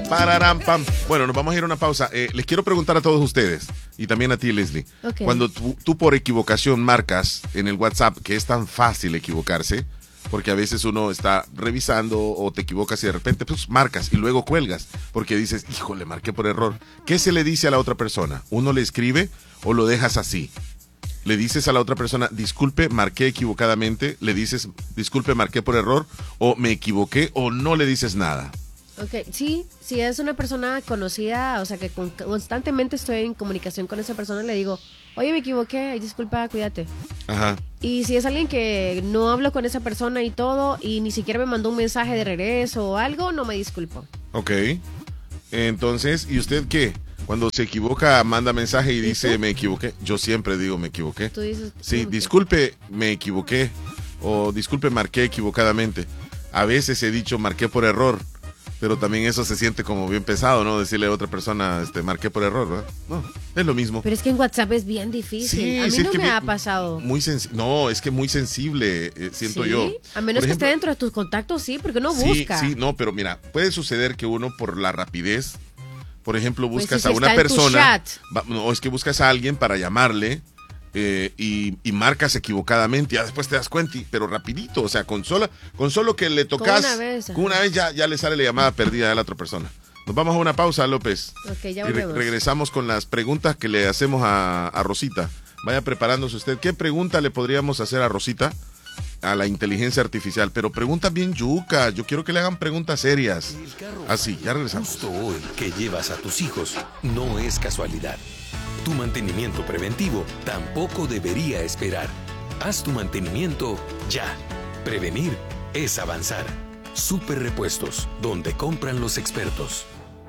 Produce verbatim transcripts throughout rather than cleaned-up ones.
Pararam, pam. Bueno, nos vamos a ir a una pausa. Eh, les quiero preguntar a todos ustedes, y también a ti, Leslie. Okay. Cuando tú, tú por equivocación marcas en el WhatsApp, que es tan fácil equivocarse, porque a veces uno está revisando o te equivocas y de repente pues marcas y luego cuelgas, porque dices, híjole, marqué por error. ¿Qué se le dice a la otra persona? ¿Uno le escribe o lo dejas así? Le dices a la otra persona, disculpe, marqué equivocadamente, le dices, disculpe, marqué por error, o me equivoqué, o no le dices nada. Ok, sí, si es una persona conocida, o sea que con, constantemente estoy en comunicación con esa persona, le digo, oye, me equivoqué, ay, disculpa, cuídate. Ajá. Y si es alguien que no hablo con esa persona y todo, y ni siquiera me mandó un mensaje de regreso o algo, no me disculpo. Ok. Entonces, ¿y usted qué? Cuando se equivoca, manda mensaje y dice, me equivoqué. Yo siempre digo, me equivoqué. Tú dices, sí, disculpe, me equivoqué. O disculpe, marqué equivocadamente. A veces he dicho, marqué por error. Pero también eso se siente como bien pesado, ¿no? Decirle a otra persona, este, marqué por error, ¿verdad? No, es lo mismo. Pero es que en WhatsApp es bien difícil. Sí, a mí sí, no es que me mi, ha pasado. Muy sensi- no, es que muy sensible, eh, siento ¿Sí? yo. A menos Por que ejemplo, esté dentro de tus contactos, sí, porque uno sí, busca. Sí, no, pero mira, puede suceder que uno por la rapidez, por ejemplo, buscas pues si a se una está en tu persona, chat. va, o es que buscas a alguien para llamarle eh, y, y marcas equivocadamente, ya después te das cuenta, y- pero rapidito, o sea, con, sola, con solo que le tocas, Con una vez, ajá. con una vez ya, ya le sale la llamada perdida de la otra persona. Nos vamos a una pausa, López. Ok, ya Y re- volvemos. regresamos con las preguntas que le hacemos a, a Rosita. Vaya preparándose usted. ¿Qué pregunta le podríamos hacer a Rosita? A la inteligencia artificial. Pero preguntas bien yuca. Yo quiero que le hagan preguntas serias. Así, ya regresamos. Justo hoy que llevas a tus hijos no es casualidad. Tu mantenimiento preventivo tampoco debería esperar. Haz tu mantenimiento ya. Prevenir es avanzar. Super Repuestos, donde compran los expertos.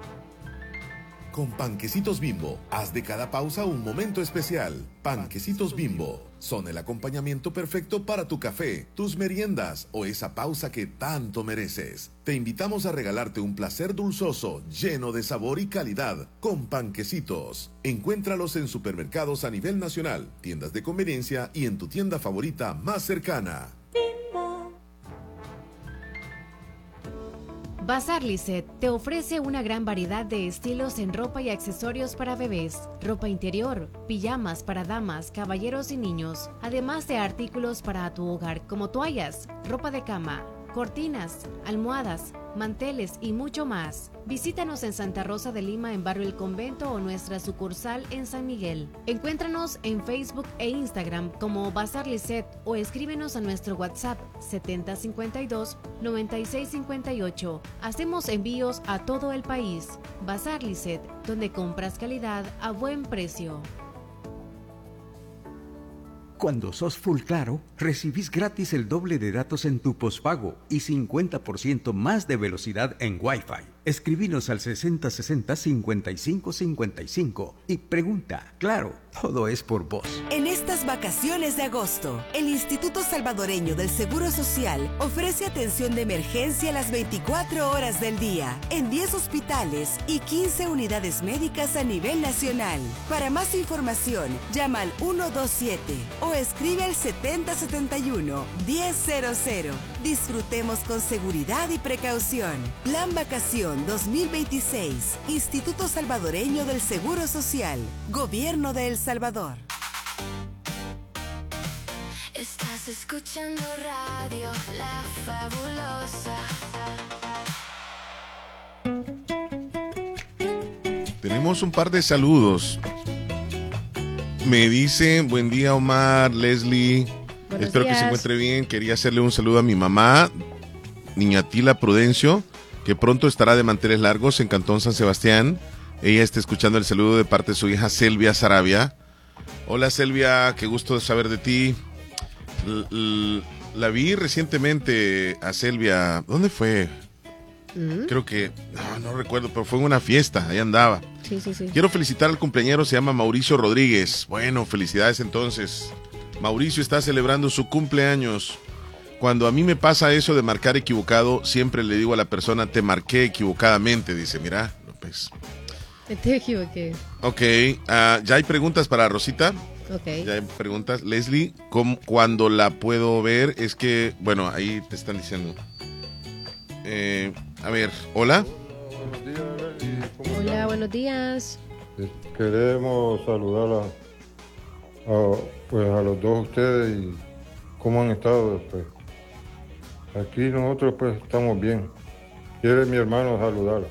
Con Panquecitos Bimbo, haz de cada pausa un momento especial. Panquecitos Bimbo son el acompañamiento perfecto para tu café, tus meriendas o esa pausa que tanto mereces. Te invitamos a regalarte un placer dulzoso, lleno de sabor y calidad, con Panquecitos. Encuéntralos en supermercados a nivel nacional, tiendas de conveniencia y en tu tienda favorita más cercana. Bazar Lisset te ofrece una gran variedad de estilos en ropa y accesorios para bebés, ropa interior, pijamas para damas, caballeros y niños, además de artículos para tu hogar como toallas, ropa de cama, cortinas, almohadas, manteles y mucho más. Visítanos en Santa Rosa de Lima en Barrio El Convento o nuestra sucursal en San Miguel. Encuéntranos en Facebook e Instagram como Bazar Lisset o escríbenos a nuestro WhatsApp setenta cincuenta y dos noventa y seis cincuenta y ocho. Hacemos envíos a todo el país. Bazar Lisset, donde compras calidad a buen precio. Cuando sos Full Claro, recibís gratis el doble de datos en tu pospago y cincuenta por ciento más de velocidad en Wi-Fi. Escribinos al sesenta sesenta cincuenta y cinco cincuenta y cinco y pregunta. Claro, todo es por vos. En estas vacaciones de agosto, el Instituto Salvadoreño del Seguro Social ofrece atención de emergencia las veinticuatro horas del día en diez hospitales y quince unidades médicas a nivel nacional. Para más información, llama al ciento veintisiete o escribe al setenta setenta y uno diez cero cero. Disfrutemos con seguridad y precaución. Plan Vacación dos mil veintiséis. Instituto Salvadoreño del Seguro Social. Gobierno de El Salvador. Estás escuchando radio La Fabulosa. Tenemos un par de saludos. Me dice, buen día Omar, Leslie. Buenos Espero días. que se encuentre bien. Quería hacerle un saludo a mi mamá, Niña Tila Prudencio, que pronto estará de manteles largos en Cantón San Sebastián. Ella está escuchando el saludo de parte de su hija Selvia Sarabia. Hola Selvia, qué gusto saber de ti. L- l- la vi recientemente a Selvia. ¿Dónde fue? ¿Mm? Creo que, no, no recuerdo, pero fue en una fiesta, ahí andaba. Sí, sí, sí. Quiero felicitar al cumpleañero, se llama Mauricio Rodríguez. Bueno, felicidades entonces. Mauricio está celebrando su cumpleaños. Cuando a mí me pasa eso de marcar equivocado, siempre le digo a la persona, te marqué equivocadamente. Dice, mira, López. Te equivoqué. Ok, uh, ¿ya hay preguntas para Rosita? Ok. Ya hay preguntas. Leslie, ¿cómo, cuando la puedo ver? Es que, bueno, ahí te están diciendo. Eh, a ver, ¿hola? Hola, buenos días. Queremos saludar a, a, pues a los dos ustedes y cómo han estado. Pues. Aquí nosotros pues estamos bien. Quiere mi hermano saludarlo.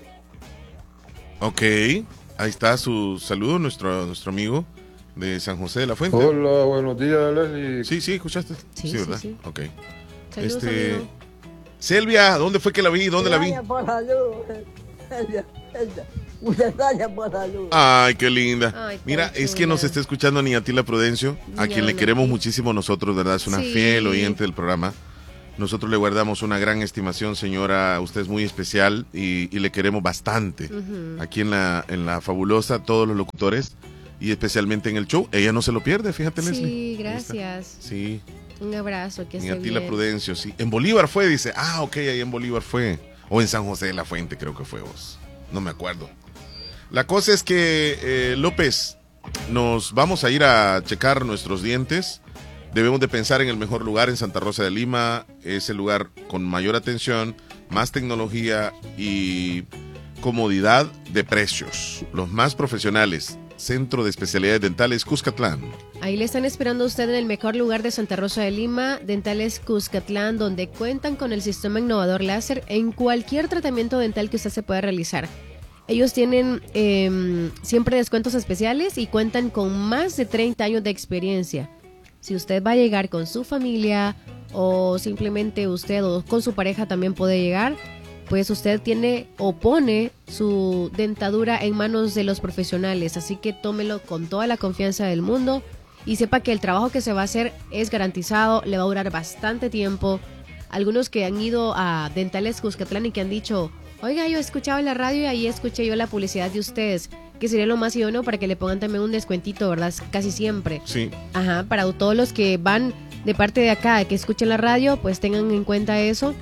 Ok, ahí está su saludo, nuestro, nuestro amigo de San José de la Fuente. Hola, buenos días, Leslie. Sí, sí, ¿escuchaste? Sí, sí, ¿verdad? sí, sí. Ok. Saludos, este, amigo. Selvia, ¿dónde fue que la vi? ¿Dónde la vi? Gracias por salud. Selvia, Selvia. Muchas gracias por salud. Ay, qué linda. Ay, Mira, tan es que nos chula. está escuchando Niatila Prudencio, a Ni quien le hablo. queremos muchísimo nosotros, ¿verdad? Es una Sí. fiel oyente del programa. Nosotros le guardamos una gran estimación, señora. Usted es muy especial y, y le queremos bastante. Ujú. Aquí en la, en la Fabulosa, todos los locutores y especialmente en el show. Ella no se lo pierde, fíjate, Leslie. Sí, Ahí está. gracias. Sí, Un abrazo, que esté Niatila bien. Prudencio, sí. En Bolívar fue, dice. Ah, ok, ahí en Bolívar fue. O en San José de la Fuente, creo que fue vos. No me acuerdo. La cosa es que, eh, López, nos vamos a ir a checar nuestros dientes. Debemos de pensar en el mejor lugar en Santa Rosa de Lima. Es el lugar con mayor atención, más tecnología y comodidad de precios. Los más profesionales. Centro de Especialidades Dentales Cuscatlán. Ahí le están esperando a usted en el mejor lugar de Santa Rosa de Lima, Dentales Cuscatlán, donde cuentan con el sistema innovador láser en cualquier tratamiento dental que usted se pueda realizar. Ellos tienen eh, siempre descuentos especiales y cuentan con más de treinta años de experiencia. Si usted va a llegar con su familia o simplemente usted o con su pareja también puede llegar, pues usted tiene o pone su dentadura en manos de los profesionales. Así que tómelo con toda la confianza del mundo y sepa que el trabajo que se va a hacer es garantizado, le va a durar bastante tiempo. Algunos que han ido a Dentales Cuscatlán y que han dicho, oiga, yo he escuchado la radio y ahí escuché yo la publicidad de ustedes, que sería lo más idóneo para que le pongan también un descuentito, ¿verdad? Casi siempre. Sí. Ajá, para todos los que van de parte de acá, que escuchen la radio, pues tengan en cuenta eso.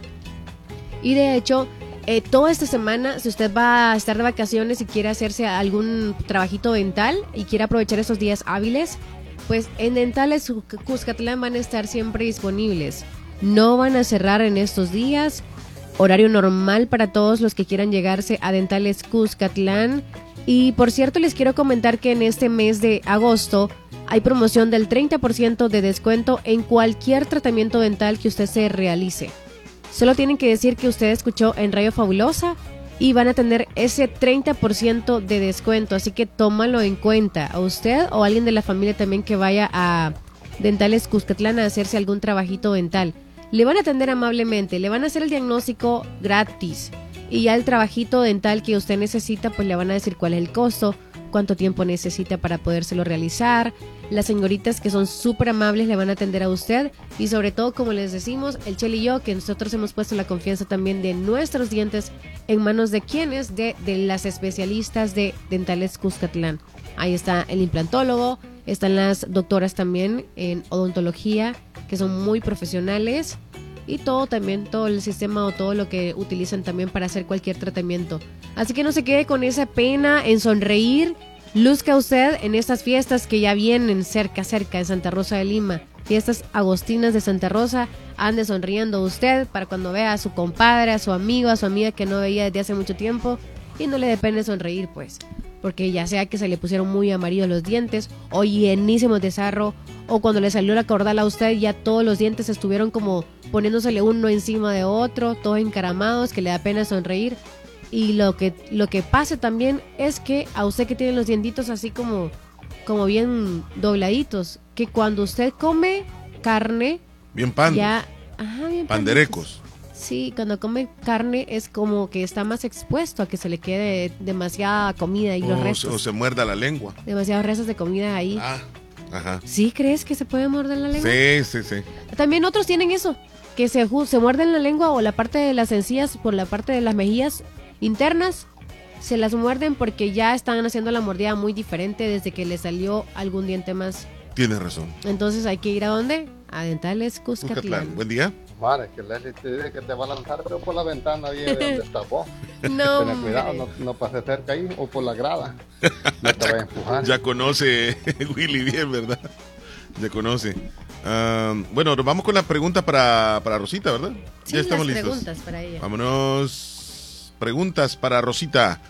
Y de hecho, eh, toda esta semana, si usted va a estar de vacaciones y quiere hacerse algún trabajito dental y quiere aprovechar esos días hábiles, pues en Dentales Cuscatlán van a estar siempre disponibles. No van a cerrar en estos días. Horario normal para todos los que quieran llegarse a Dentales Cuscatlán. Y por cierto, les quiero comentar que en este mes de agosto hay promoción del treinta por ciento de descuento en cualquier tratamiento dental que usted se realice. Solo tienen que decir que usted escuchó en Radio Fabulosa y van a tener ese treinta por ciento de descuento. Así que tómalo en cuenta. A usted o alguien de la familia también que vaya a Dentales Cuscatlán a hacerse algún trabajito dental. Le van a atender amablemente, le van a hacer el diagnóstico gratis. Y ya el trabajito dental que usted necesita, pues le van a decir cuál es el costo, cuánto tiempo necesita para podérselo realizar. Las señoritas que son súper amables le van a atender a usted. Y sobre todo, como les decimos, el Chel y yo, que nosotros hemos puesto la confianza también de nuestros dientes en manos de quienes, de, de las especialistas de Dentales Cuscatlán. Ahí está el implantólogo, están las doctoras también en odontología, que son muy profesionales. Y todo también, todo el sistema o todo lo que utilizan también para hacer cualquier tratamiento. Así que no se quede con esa pena en sonreír. Luzca usted en estas fiestas que ya vienen cerca, cerca de Santa Rosa de Lima. Fiestas agostinas de Santa Rosa. Ande sonriendo usted para cuando vea a su compadre, a su amigo, a su amiga que no veía desde hace mucho tiempo. Y no le depende sonreír, pues. Porque ya sea que se le pusieron muy amarillos los dientes o llenísimos de sarro, o cuando le salió la cordal a usted ya todos los dientes estuvieron como poniéndosele uno encima de otro, todos encaramados, que le da pena sonreír. Y lo que lo que pasa también es que a usted que tiene los dientitos así como, como bien dobladitos, que cuando usted come carne, Bien pan. ya, ajá, bien Panderecos. Sí, cuando come carne es como que está más expuesto a que se le quede demasiada comida y los O, restos. o se muerda la lengua. Demasiados restos de comida ahí. Ah, ajá. ¿Sí crees que se puede morder la lengua? Sí, sí, sí. También otros tienen eso, que se, ju- se muerden la lengua o la parte de las encías por la parte de las mejillas internas. Se las muerden porque ya están haciendo la mordida muy diferente desde que le salió algún diente más. Tienes razón. Entonces hay que ir a ¿dónde? A Dentales Cuscatlán. Cuscatlán. Buen día. Vale, que Leslie te dice que te va a lanzar, pero por la ventana ahí donde estás vos. No, Ten cuidado, hombre. no, no pases cerca ahí o por la grada. No te vayas a empujar. Ya conoce Willy bien, ¿verdad? Ya conoce. Ah, bueno, nos vamos con la pregunta para, para Rosita, ¿verdad? Sí, ya estamos las listos. preguntas para ella. Vámonos. Preguntas para Rosita.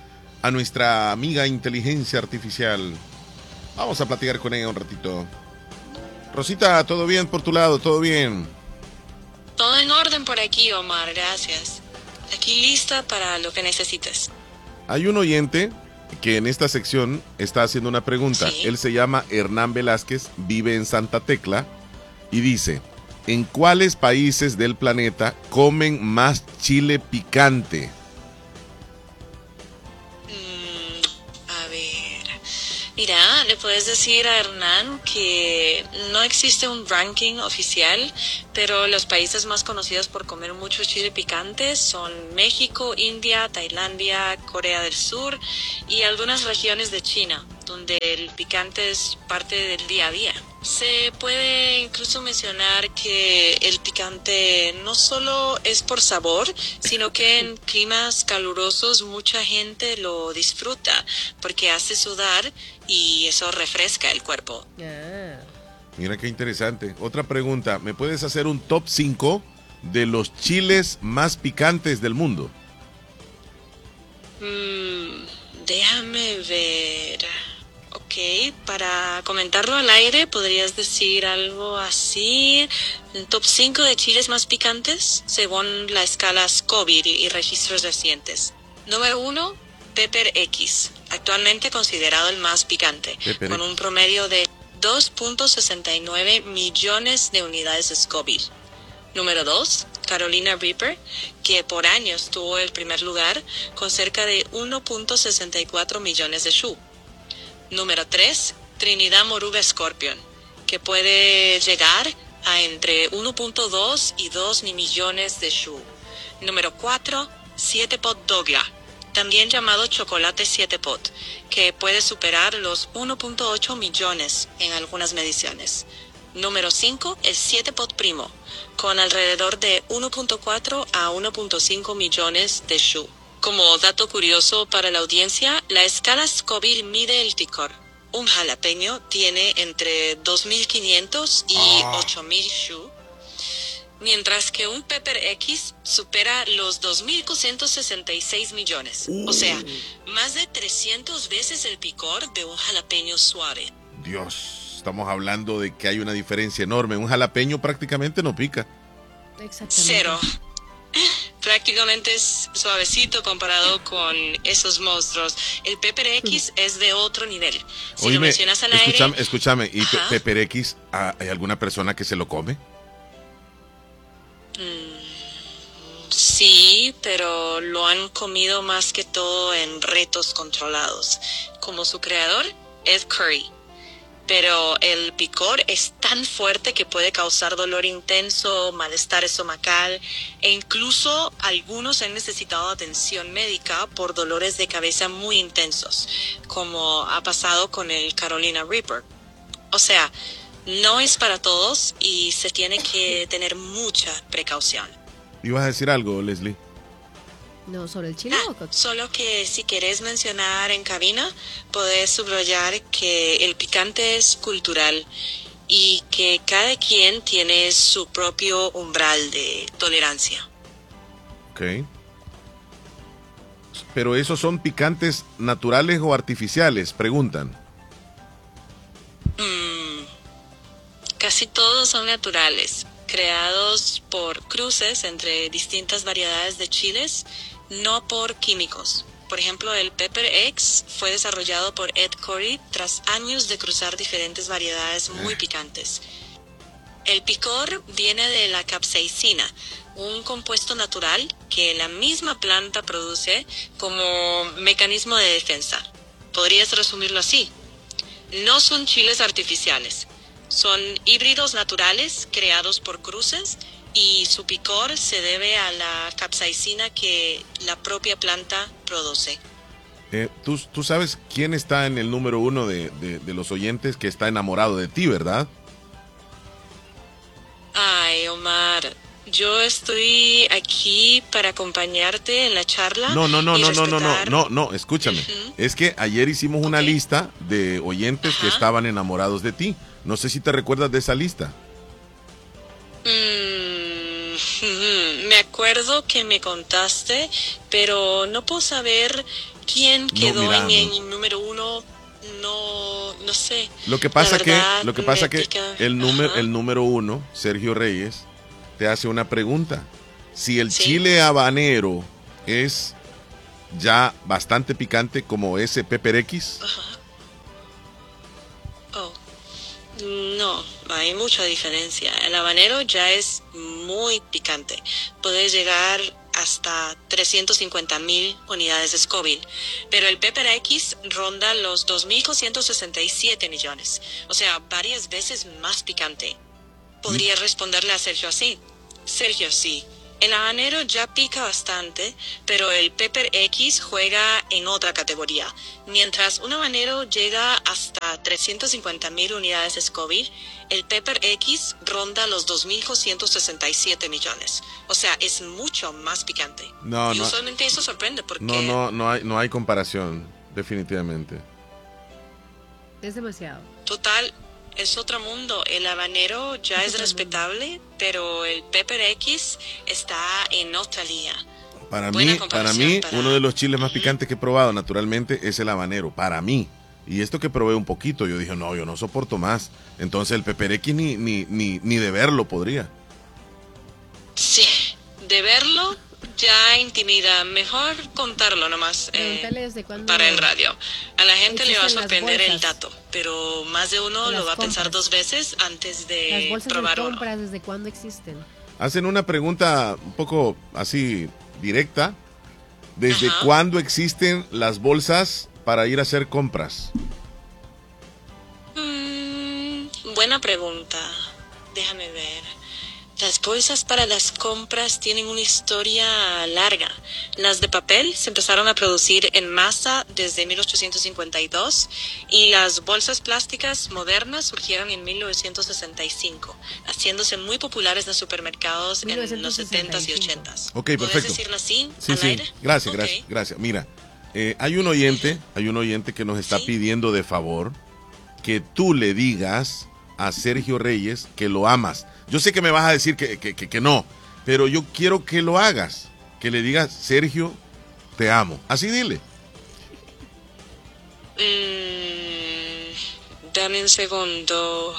a nuestra amiga inteligencia artificial. Vamos a platicar con ella un ratito. Rosita, ¿todo bien por tu lado? ¿Todo bien? Todo en orden por aquí, Omar, gracias. Aquí lista para lo que necesites. Hay un oyente que en esta sección está haciendo una pregunta. Sí. Él se llama Hernán Velázquez, vive en Santa Tecla y dice: ¿en cuáles países del planeta comen más chile picante? Mira, le puedes decir a Hernán que no existe un ranking oficial, pero los países más conocidos por comer mucho chile picante son México, India, Tailandia, Corea del Sur y algunas regiones de China, donde el picante es parte del día a día. Se puede incluso mencionar que el picante no solo es por sabor, sino que en climas calurosos mucha gente lo disfruta porque hace sudar y eso refresca el cuerpo. Ah. Mira qué interesante. Otra pregunta, ¿me puedes hacer un top cinco de los chiles más picantes del mundo? Mm, déjame ver. Ok, para comentarlo al aire, ¿podrías decir algo así? El top cinco de chiles más picantes, según la escala Scoville y registros recientes. Número uno, Pepper X, actualmente considerado el más picante, Pepper con X. un promedio de dos punto sesenta y nueve millones de unidades de Scoville. Número dos, Carolina Reaper, que por años tuvo el primer lugar, con cerca de uno punto sesenta y cuatro millones de Shu. Número tres, Trinidad Moruga Scorpion, que puede llegar a entre uno punto dos y dos millones de Shu. Número cuatro, siete pot Dogla, también llamado chocolate siete pot, que puede superar los uno punto ocho millones en algunas mediciones. Número cinco, el siete pot Primo, con alrededor de uno punto cuatro a uno punto cinco millones de Shu. Como dato curioso para la audiencia, la escala Scoville mide el picor. Un jalapeño tiene entre dos mil quinientos y Ah. ocho mil Shu, mientras que un Pepper X supera los dos mil doscientos sesenta y seis millones. O sea, más de trescientas veces el picor de un jalapeño suave. Dios, estamos hablando de que hay una diferencia enorme. Un jalapeño prácticamente no pica. Exactamente. Cero. Prácticamente es suavecito comparado con esos monstruos. El Pepper X es de otro nivel. Si lo Oíme, mencionas al escúchame, aire... escúchame, ¿y Pe- Ajá. Pepper X, ah, hay alguna persona que se lo come? Sí, pero lo han comido más que todo en retos controlados, como su creador, Ed Curry. Pero el picor es tan fuerte que puede causar dolor intenso, malestar estomacal e incluso algunos han necesitado atención médica por dolores de cabeza muy intensos, como ha pasado con el Carolina Reaper. O sea, no es para todos y se tiene que tener mucha precaución. ¿Ibas a decir algo, Leslie? No, sobre el chile. Ah, solo que si querés mencionar en cabina, podés subrayar que el picante es cultural y que cada quien tiene su propio umbral de tolerancia. Ok. Pero esos son picantes naturales o artificiales, preguntan. Mm, casi todos son naturales, creados por cruces entre distintas variedades de chiles, no por químicos. Por ejemplo, el Pepper X fue desarrollado por Ed Curry tras años de cruzar diferentes variedades muy picantes. El picor viene de la capsaicina, un compuesto natural que la misma planta produce como mecanismo de defensa. Podrías resumirlo así. No son chiles artificiales, son híbridos naturales creados por cruces y su picor se debe a la capsaicina que la propia planta produce. Eh, ¿tú, tú sabes quién está en el número uno de, de, de los oyentes que está enamorado de ti, ¿verdad? Ay, Omar, yo estoy aquí para acompañarte en la charla. No, no, no, y no, no, no, no, respetar- no, no, escúchame. Ujú. Es que ayer hicimos una lista de oyentes que Ajá. estaban enamorados de ti. No sé si te recuerdas de esa lista. Mm, ujú, me acuerdo que me contaste, pero no puedo saber quién quedó mira, en no. el número uno, no, no sé. Lo que pasa La que, verdad, lo que pasa me que pica. el número, Ajá. el número uno, Sergio Reyes, te hace una pregunta. Si el Sí. chile habanero es ya bastante picante como ese Pepper X, Oh, no, hay mucha diferencia. El habanero ya es muy picante. Puede llegar hasta trescientos cincuenta mil unidades de Scoville. Pero el Pepper X ronda los dos mil doscientos sesenta y siete millones. O sea, varias veces más picante. Podría responderle a Sergio así. Sergio, sí. El habanero ya pica bastante, pero el Pepper X juega en otra categoría. Mientras un habanero llega hasta trescientos cincuenta mil unidades de Scoville, el Pepper X ronda los dos mil doscientos sesenta y siete millones. O sea, es mucho más picante. No, y no. usualmente eso sorprende porque... no, no, no hay, no hay comparación, definitivamente. Es demasiado. Total, es otro mundo. El habanero ya es, es respetable, pero el Pepper X está en otra liga. Para Buena mí, para comparación mí, para- uno de los chiles más picantes que he probado, naturalmente, es el habanero. Para mí. Y esto que probé un poquito, yo dije, no, yo no soporto más. Entonces el Pepper X ni, ni, ni, ni de verlo podría. Sí, de verlo ya intimida. Mejor contarlo nomás eh, Pregúntale desde cuándo para el radio. A la gente le va a existen las sorprender el bolsas. dato, pero más de uno Las lo va a pensar compras. dos veces antes Las de bolsas de probar uno. compras, ¿desde cuándo existen? Hacen una pregunta un poco así directa. ¿Desde Ajá. cuándo existen las bolsas para ir a hacer compras? Mm, buena pregunta. Déjame ver. Las bolsas para las compras tienen una historia larga. Las de papel se empezaron a producir en masa desde mil ochocientos cincuenta y dos y las bolsas plásticas modernas surgieron en mil novecientos sesenta y cinco, haciéndose muy populares en supermercados en los setentas y ochentas. Ok, ¿Puedes perfecto. decirlo así? Sí, al sí. aire? Gracias, Ok. gracias, gracias. Mira, eh, hay un oyente, hay un oyente que nos está pidiendo de favor que tú le digas a Sergio Reyes que lo amas. Yo sé que me vas a decir que, que, que, que no, pero yo quiero que lo hagas. Que le digas, Sergio, te amo. Así dile. Mm, dame un segundo.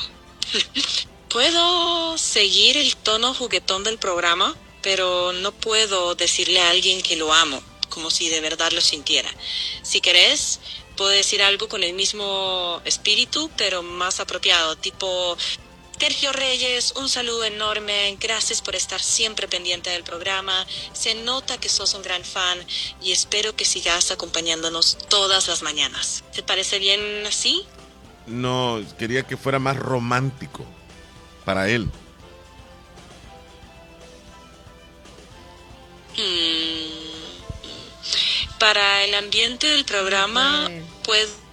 Puedo seguir el tono juguetón del programa, pero no puedo decirle a alguien que lo amo, como si de verdad lo sintiera. Si querés, puedo decir algo con el mismo espíritu, pero más apropiado, tipo... Sergio Reyes, un saludo enorme, gracias por estar siempre pendiente del programa, se nota que sos un gran fan y espero que sigas acompañándonos todas las mañanas. ¿Te parece bien así? No, quería que fuera más romántico para él. Mm, para el ambiente del programa, puedo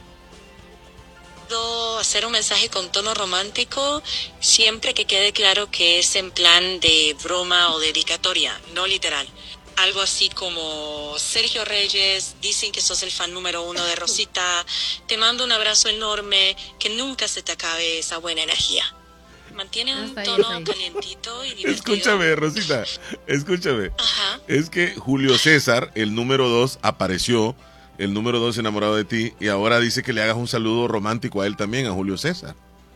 hacer un mensaje con tono romántico siempre que quede claro que es en plan de broma o dedicatoria, no literal. Algo así como: Sergio Reyes, dicen que sos el fan número uno de Rosita, te mando un abrazo enorme, que nunca se te acabe esa buena energía. Mantiene un Hasta ahí, tono hasta ahí. calientito y divertido. Escúchame, Rosita, escúchame. Ajá. Es que Julio César, el número dos, apareció, el número dos enamorado de ti, y ahora dice que le hagas un saludo romántico a él también, a Julio César.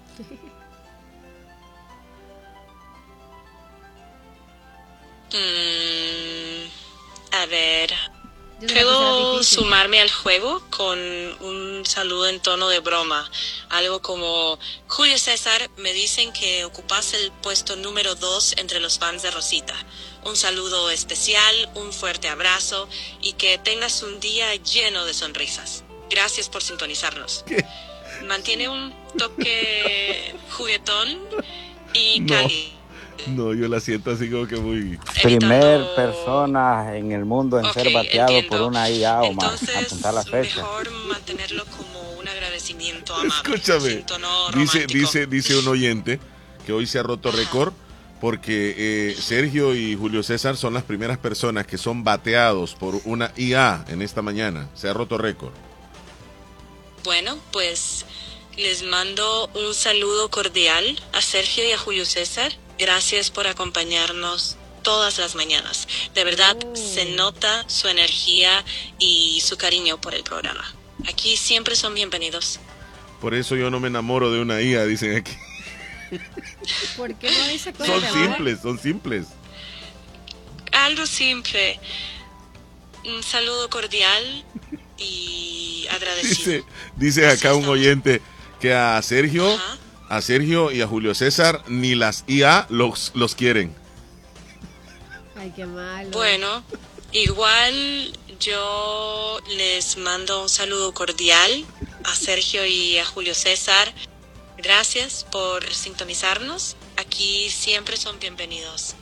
Mm, a ver, Yo sé que será puedo difícil. sumarme al juego con un saludo en tono de broma. Algo como: Julio César, me dicen que ocupas el puesto número dos entre los fans de Rosita. Un saludo especial, un fuerte abrazo y que tengas un día lleno de sonrisas. Gracias por sintonizarnos. Mantiene un toque juguetón y No. cálido. No, yo la siento así como que muy... Primer persona en el mundo en ser Ok, bateado entiendo. por una I A o más. Entonces, Apuntar la fecha. mejor mantenerlo como un agradecimiento amable. Escúchame, sin tono dice, romántico. dice, dice un oyente que hoy se ha roto récord porque eh, Sergio y Julio César son las primeras personas que son bateados por una I A en esta mañana. Se ha roto récord. Bueno, pues les mando un saludo cordial a Sergio y a Julio César. Gracias por acompañarnos todas las mañanas. De verdad, oh. se nota su energía y su cariño por el programa. Aquí siempre son bienvenidos. Por eso yo no me enamoro de una hija, dicen aquí. ¿Por qué no dice cosas? Son simples, son simples. Algo simple. Un saludo cordial y agradecido. Dice, dice acá un oyente que a Sergio, Ajá. a Sergio y a Julio César ni las I A los, los quieren. Ay, qué malo. Bueno, igual yo les mando un saludo cordial a Sergio y a Julio César. Gracias por sintonizarnos. Aquí siempre son bienvenidos.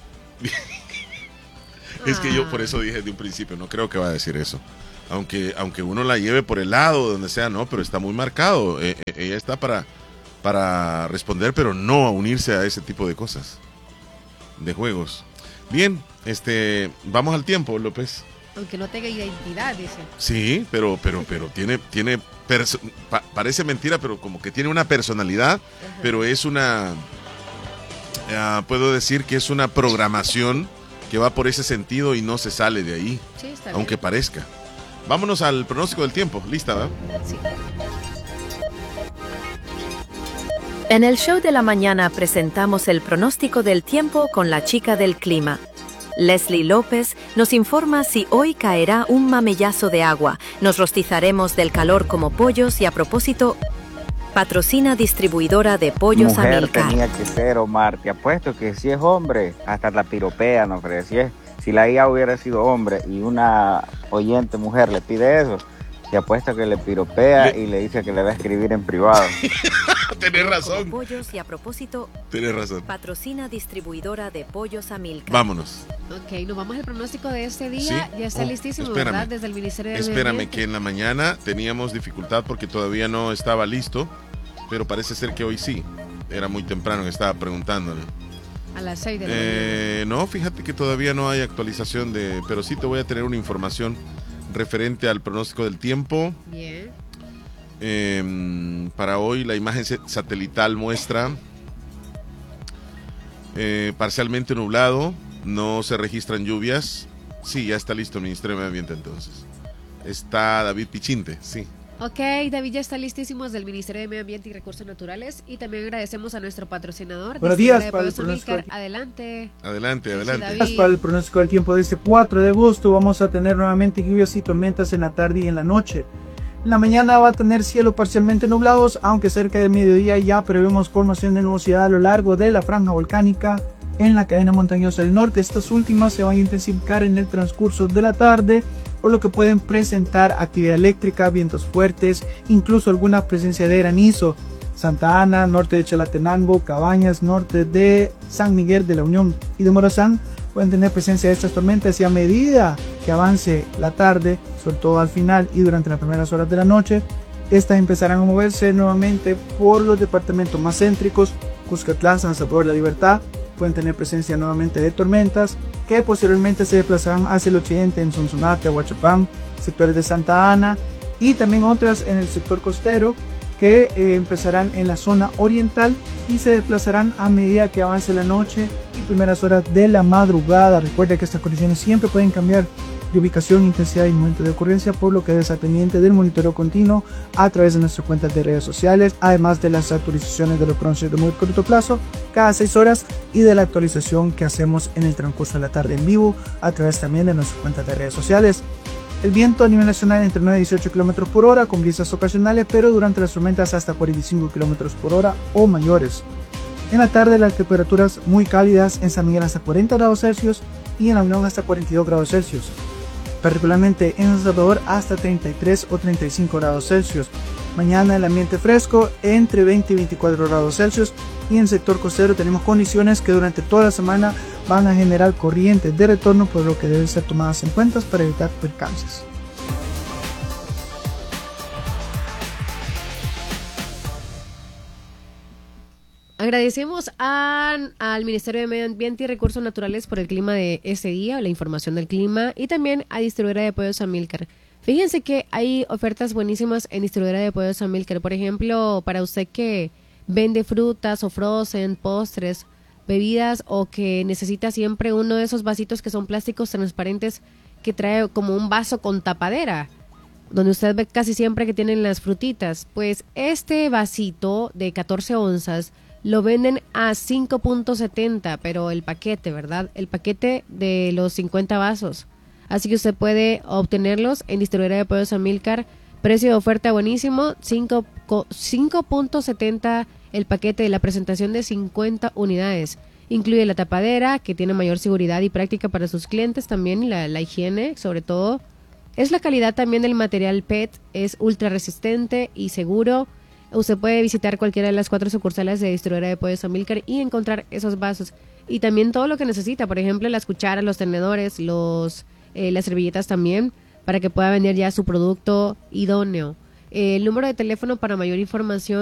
Es que yo por eso dije de un principio, no creo que va a decir eso. Aunque aunque uno la lleve por el lado, donde sea, no, pero está muy marcado. Eh, eh, ella está para, para responder, pero no a unirse a ese tipo de cosas, de juegos. Bien, este, vamos al tiempo, López. Aunque no tenga identidad, dice. Sí, pero pero pero tiene tiene perso- pa- parece mentira, pero como que tiene una personalidad. Ajá. Pero es una uh, puedo decir que es una programación que va por ese sentido y no se sale de ahí, sí, está aunque bien. parezca. Vámonos al pronóstico del tiempo. ¿Lista, va? Sí. En el show de la mañana presentamos el pronóstico del tiempo con la chica del clima. Leslie López nos informa si hoy caerá un mamellazo de agua, nos rostizaremos del calor como pollos y a propósito, patrocina distribuidora de pollos Mujer Amilcar. Tenía que ser, Omar, te apuesto que si es hombre, hasta la piropea, no creo, si es, si la I A hubiera sido hombre y una oyente mujer le pide eso, te apuesto que le piropea le... y le dice que le va a escribir en privado. Tenés razón. Como pollos y a propósito, Tenés razón. Patrocina distribuidora de pollos Amilcar. Vámonos. Ok, nos vamos al pronóstico de este día. ¿Sí? Ya está oh, listísimo, espérame, ¿verdad? Desde el Ministerio de Espérame, que en la mañana teníamos dificultad porque todavía no estaba listo, pero parece ser que hoy sí. Era muy temprano que estaba preguntándole. A las seis de la eh, mañana. No, fíjate que todavía no hay actualización de, pero sí te voy a tener una información referente al pronóstico del tiempo. Bien. Eh, para hoy la imagen satelital muestra eh, parcialmente nublado, no se registran lluvias. Sí, ya está listo el Ministerio de Medio Ambiente entonces. Está David Pichinte, sí. Ok, David ya está listísimo del Ministerio de Medio Ambiente y Recursos Naturales y también agradecemos a nuestro patrocinador. Buenos días para el pronóstico. Adelante. Adelante, adelante. Buenos días para el pronóstico del tiempo de este cuatro de agosto. Vamos a tener nuevamente lluvias y tormentas en la tarde y en la noche. En la mañana va a tener cielo parcialmente nublados, aunque cerca del mediodía ya prevemos formación de nubosidad a lo largo de la franja volcánica en la cadena montañosa del norte. Estas últimas se van a intensificar en el transcurso de la tarde, por lo que pueden presentar actividad eléctrica, vientos fuertes, incluso alguna presencia de granizo. Santa Ana, norte de Chalatenango, Cabañas, norte de San Miguel de la Unión y de Morazán pueden tener presencia de estas tormentas, y a medida que avance la tarde, sobre todo al final y durante las primeras horas de la noche, estas empezarán a moverse nuevamente por los departamentos más céntricos. Cuscatlán, San Salvador de la Libertad pueden tener presencia nuevamente de tormentas que posteriormente se desplazarán hacia el occidente en Sonsonate, Huachapán, sectores de Santa Ana, y también otras en el sector costero que eh, empezarán en la zona oriental y se desplazarán a medida que avance la noche y primeras horas de la madrugada. Recuerda que estas condiciones siempre pueden cambiar de ubicación, intensidad y momento de ocurrencia, por lo que debe estar pendiente del monitoreo continuo a través de nuestras cuentas de redes sociales, además de las actualizaciones de los pronósticos de muy corto plazo cada seis horas y de la actualización que hacemos en el transcurso de la tarde en vivo a través también de nuestras cuentas de redes sociales. El viento a nivel nacional entre nueve y dieciocho kilómetros por hora con brisas ocasionales, pero durante las tormentas hasta cuarenta y cinco kilómetros por hora o mayores. En la tarde las temperaturas muy cálidas en San Miguel hasta cuarenta grados Celsius y en la Unión hasta cuarenta y dos grados Celsius. Particularmente en El Salvador hasta treinta y tres o treinta y cinco grados Celsius. Mañana el ambiente fresco entre veinte y veinticuatro grados Celsius, y en el sector costero tenemos condiciones que durante toda la semana van a generar corrientes de retorno, por lo que deben ser tomadas en cuenta para evitar percances. Agradecemos a, al Ministerio de Medio Ambiente y Recursos Naturales por el clima de ese día, la información del clima, y también a Distribuidora de Pollos Amilcar. Fíjense que hay ofertas buenísimas en Distribuidora de Pollos Amilcar. Por ejemplo, para usted que vende frutas o frozen, postres, bebidas o que necesita siempre uno de esos vasitos que son plásticos transparentes que trae como un vaso con tapadera, donde usted ve casi siempre que tienen las frutitas, pues este vasito de catorce onzas lo venden a cinco punto setenta, pero el paquete, ¿verdad? El paquete de los cincuenta vasos. Así que usted puede obtenerlos en Distribuidora de Pollos Amílcar. Precio de oferta buenísimo, cinco punto setenta el paquete de la presentación de cincuenta unidades. Incluye la tapadera, que tiene mayor seguridad y práctica para sus clientes también, y la, la higiene, sobre todo. Es la calidad también del material P E T, es ultra resistente y seguro. Usted puede visitar cualquiera de las cuatro sucursales de Distribuidora de Pollos Amílcar y encontrar esos vasos. Y también todo lo que necesita, por ejemplo, las cucharas, los tenedores, los, eh, las servilletas también, para que pueda vender ya su producto idóneo. Eh, el número de teléfono para mayor información